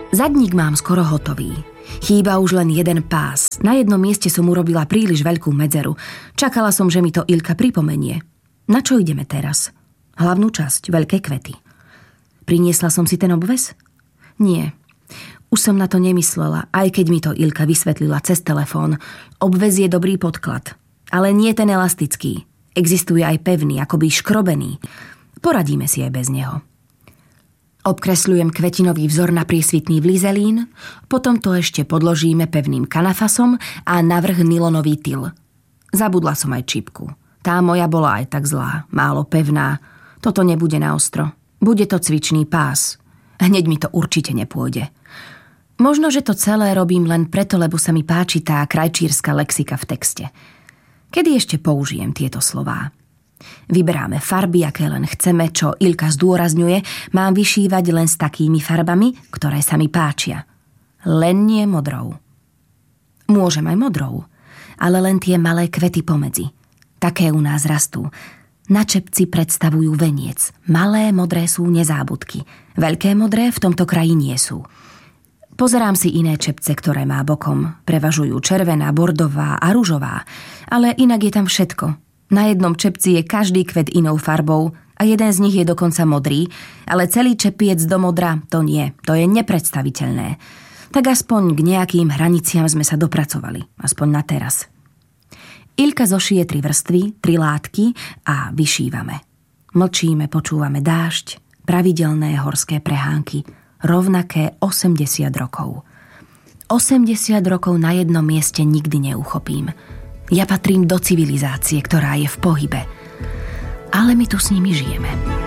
Zadník mám skoro hotový. Chýba už len jeden pás. Na jednom mieste som urobila príliš veľkú medzeru. Čakala som, že mi to Ilka pripomenie. Na čo ideme teraz? Hlavnú časť, veľké kvety. Priniesla som si ten obväz? Nie. Už som na to nemyslela, aj keď mi to Ilka vysvetlila cez telefón. Obväz je dobrý podklad, ale nie ten elastický. Existuje aj pevný, akoby škrobený. Poradíme si aj bez neho. Obkresľujem kvetinový vzor na priesvitný vlizelín, potom to ešte podložíme pevným kanafasom a navrch nylonový tyl. Zabudla som aj čipku. Tá moja bola aj tak zlá, málo pevná. Toto nebude na ostro. Bude to cvičný pás. Hneď mi to určite nepôjde. Možno, že to celé robím len preto, lebo sa mi páči tá krajčírska lexika v texte. Kedy ešte použijem tieto slová? Vyberáme farby, aké len chceme, čo Ilka zdôrazňuje, mám vyšívať len s takými farbami, ktoré sa mi páčia. Len nie modrou. Môžem aj modrou, ale len tie malé kvety pomedzi. Také u nás rastú. Na čepci predstavujú veniec. Malé modré sú nezábudky. Veľké modré v tomto kraji nie sú. Pozerám si iné čepce, ktoré má bokom. Prevažujú červená, bordová a ružová. Ale inak je tam všetko. Na jednom čepci je každý kvet inou farbou a jeden z nich je dokonca modrý, ale celý čepiec do modra to nie, to je nepredstaviteľné. Tak aspoň k nejakým hraniciam sme sa dopracovali, aspoň na teraz. Ilka zošije 3 vrstvy, 3 látky a vyšívame. Mlčíme, počúvame dážď, pravidelné horské prehánky, rovnaké 80 rokov. 80 rokov na jednom mieste nikdy neuchopím. Ja patrím do civilizácie, ktorá je v pohybe. Ale my tu s nimi žijeme.